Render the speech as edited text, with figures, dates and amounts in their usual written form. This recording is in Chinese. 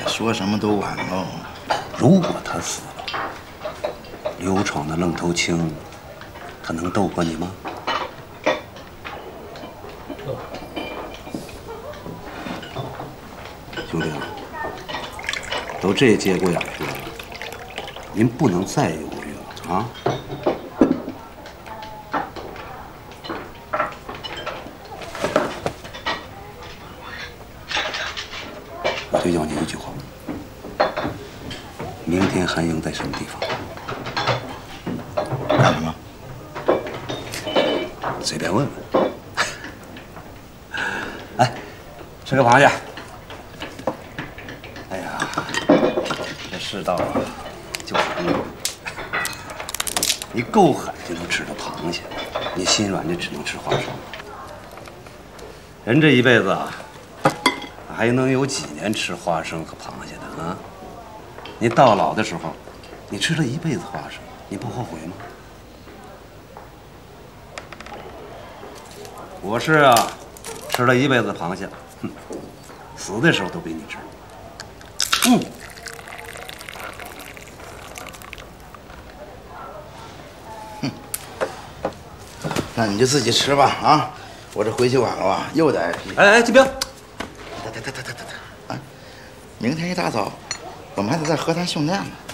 说什么都晚喽。 如果他死了，刘闯的愣头青，他能斗过你吗？兄弟，都这节骨眼上了，您不能再犹豫了啊！我就要你一句话：明天韩英在什么地方？ 干什么？ 随便问问。来，吃个螃蟹。哎呀，这世道啊，就是公平。你够狠就能吃到螃蟹，你心软就只能吃花生。人这一辈子啊，还能有几年吃花生和螃蟹的啊？你到老的时候，你吃了一辈子花生，你不后悔吗？我是啊，吃了一辈子螃蟹，哼，死的时候都给你吃。 那你就自己吃吧啊！我这回去晚了啊，又得挨批。 哎，金兵， 啊！明天一大早，我们还得在河滩训练呢。